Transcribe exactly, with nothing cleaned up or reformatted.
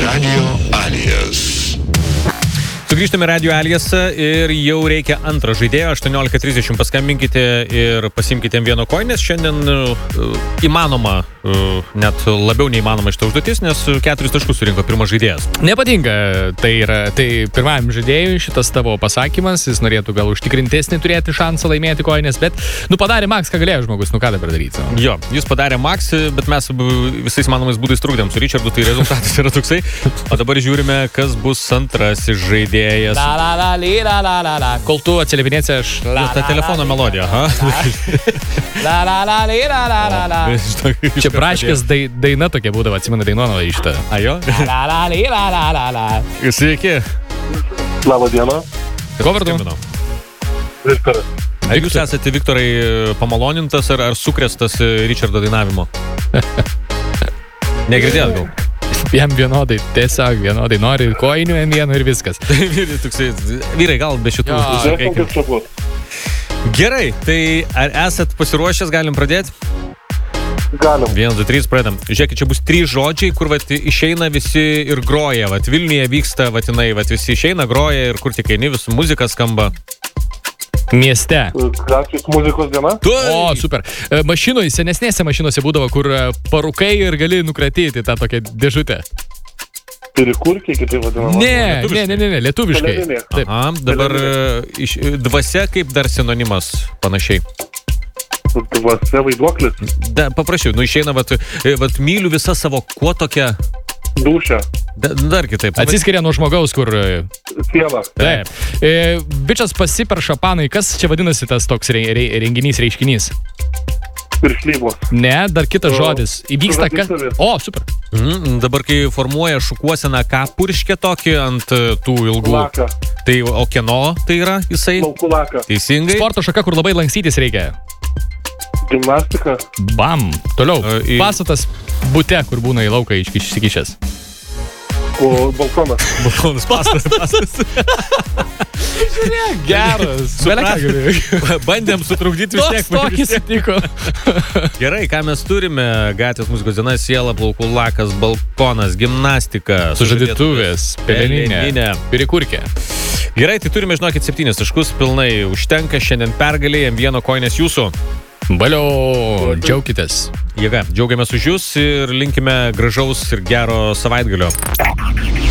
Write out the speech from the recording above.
Radio Alijas. Sugrįžtame Radio Aliasą ir jau reikia antrą žaidėją. aštuoniolika trisdešimt paskambinkite ir pasimkite vieno koinės. Šiandien uh, įmanoma, uh, net labiau neįmanoma šitą užduotis, nes keturis taškus surinko pirmas žaidėjas. Nepatinka, tai yra, tai pirmajam žaidėjui šitas tavo pasakymas, jis norėtų gal užtikrintesnį turėti šansą laimėti koinės, bet, nu, padarė Max, ką galėjo žmogus, nu, ką dabar daryti? Jo, jis padarė Max, bet mes visais manomais būdais trukdėm su Richardu, tai rezultatas yra toksai. O dabar žiūrime, kas bus antrasis žaidėjas. La, la, la, la, la, la, la. Kol tu atsiliepinėsi, aš... La, ta telefono melodija, aha. La, la, la, la, la, la, la. Čia Braškės dai, daina tokia būdavo, atsimenu, dainuodavo iš tą. A, jo? La, la, la, la, la, la. Sveiki. Labą dieną. Ko vardu? Viktoras. Ar jūs esate, Viktorai, pamalonintas ar, ar sukrestas Richardo dainavimo? Negirdėjot gal? Jam vienodai, tiesiog vienodai nori ir koinių vieno ir viskas. Vyrai, gal be šitų. Ja. Gerai, tai ar esat pasiruošęs, galim pradėti? Galim. Vienas, du, trys, pradedam. Žiūrėkit, čia bus trys žodžiai, kur vat, išeina visi ir groja. Vat, Vilniuje vyksta, vat, jinai, vat, visi išeina, groja ir kur tik eini, visų muzika skamba. Mieste. Grafius muzikos diena. O, super. Mašinoje, senesnėse mašinose būdavo, kur parūkai ir gali nukratyti tą tokią dėžutę. Pirikurkiai, kitaip vadinama. Ne, ne, ne, ne, ne, lietuviškai. Taip. Aha, dabar iš, dvasia kaip dar sinonimas panašiai. Dvasia vaiduoklis. Da, paprašiau, nu išeina, vat, vat myliu visą savo, kuo tokia... Dūšia. Da, dar kitaip. Atsiskiria nuo žmogaus, kur... Siela. Taip. E, bičas pasiperša panai, kas čia vadinasi tas toks re, re, renginys, reiškinys? Piršlybos. Ne, dar kitas O, žodis. Įvyksta kas... O, super. Mm, dabar, kai formuoja šukuoseną, ką purškia tokį ant tų ilgų... Laka. Tai, o kieno tai yra jisai? Laukų laka. Teisingai. Sporto šaka, kur labai lankstytis reikia. Gimnastika. Bam. Toliau. O, į- Pastatas bute, kur būna į lauką išsikišęs. O balkonas. Balkonas, pastas, pastas. Geras. Suprat- Bandėm sutrukdyti vis tiek. Toks tokis atiko. Gerai, ką mes turime? Gatvės muzikos diena, siela, plaukų lakas, balkonas, gimnastika. Sužadėtuvės, peleninė, pirikurkė. Gerai, tai turime, žinokit, septynis taškus, pilnai užtenka, šiandien pergalėjom, vieno koinės jūsų. Balio, džiaukitės. Jėga, džiaugiamės už jūs ir linkime gražaus ir gero savaitgalio.